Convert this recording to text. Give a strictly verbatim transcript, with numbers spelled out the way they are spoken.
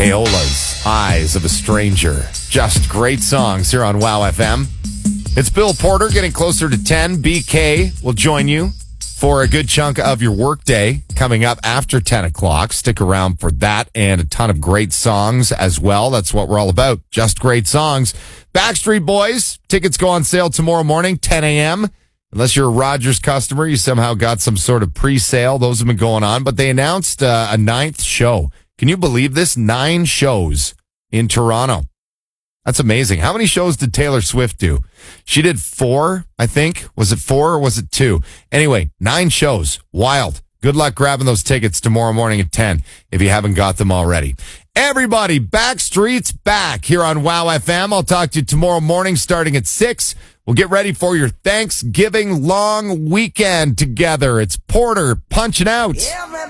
Paola's Eyes of a Stranger. Just great songs here on Wow F M. It's Bill Porter getting closer to ten. B K will join you for a good chunk of your workday coming up after ten o'clock. Stick around for that and a ton of great songs as well. That's what we're all about. Just great songs. Backstreet Boys. Tickets go on sale tomorrow morning, ten a.m. Unless you're a Rogers customer, you somehow got some sort of pre-sale. Those have been going on. But they announced uh, a ninth show. Can you believe this? Nine shows in Toronto. That's amazing. How many shows did Taylor Swift do? She did four, I think. Was it four or was it two? Anyway, nine shows. Wild. Good luck grabbing those tickets tomorrow morning at ten if you haven't got them already. Everybody, Backstreet's back here on Wow F M. I'll talk to you tomorrow morning starting at six. We'll get ready for your Thanksgiving long weekend together. It's Porter punching out.